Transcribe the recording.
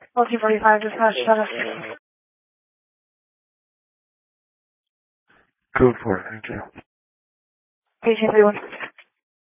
1445, dispatch status. Code 4, thank you. Patient 31.